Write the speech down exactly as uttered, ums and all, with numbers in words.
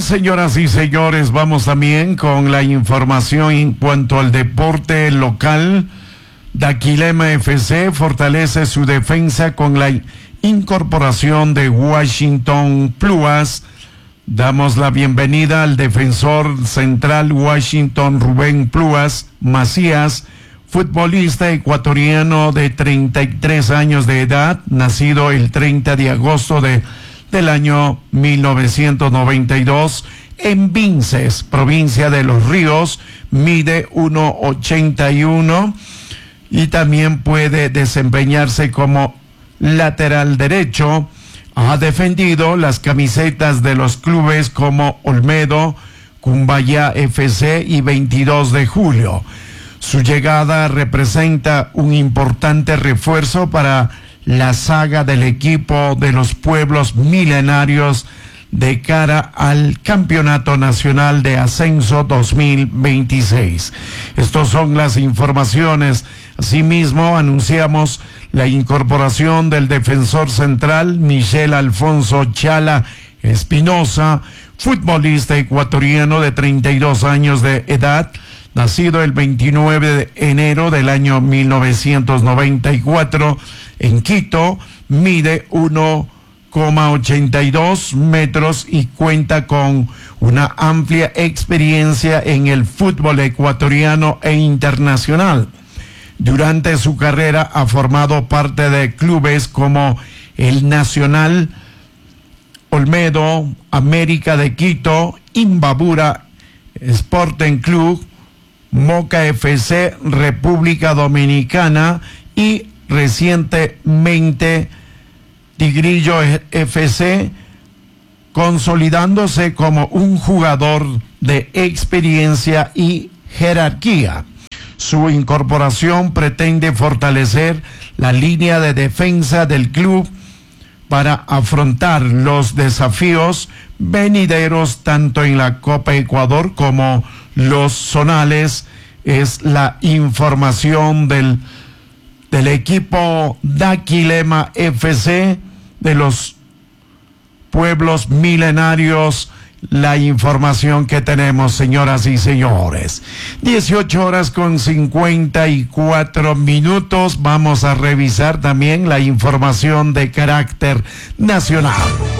señoras y señores, vamos también con la información en cuanto al deporte local. Daquilema F C fortalece su defensa con la incorporación de Washington Pluas. Damos la bienvenida al defensor central Washington Rubén Pluas Macías, futbolista ecuatoriano de treinta y tres años de edad, nacido el treinta de agosto de, del año mil novecientos noventa y dos en Vinces, provincia de Los Ríos, mide uno ochenta y uno y también puede desempeñarse como lateral derecho. Ha defendido las camisetas de los clubes como Olmedo, Cumbayá F C y veintidós de julio. Su llegada representa un importante refuerzo para la saga del equipo de los pueblos milenarios de cara al Campeonato Nacional de Ascenso dos mil veintiséis. Estas son las informaciones. Asimismo, anunciamos la incorporación del defensor central Michel Alfonso Chala Espinosa, futbolista ecuatoriano de treinta y dos años de edad, nacido el veintinueve de enero del año mil novecientos noventa y cuatro en Quito, mide uno coma ochenta y dos metros y cuenta con una amplia experiencia en el fútbol ecuatoriano e internacional. Durante su carrera ha formado parte de clubes como el Nacional, Olmedo, América de Quito, Imbabura Sporting Club, Moca F C, República Dominicana y recientemente Tigrillo F C, consolidándose como un jugador de experiencia y jerarquía. Su incorporación pretende fortalecer la línea de defensa del club para afrontar los desafíos venideros tanto en la Copa Ecuador como los zonales. Es la información del, del equipo Daquilema F C de los pueblos milenarios. La información que tenemos, señoras y señores. dieciocho horas con cincuenta y cuatro minutos. Vamos a revisar también la información de carácter nacional.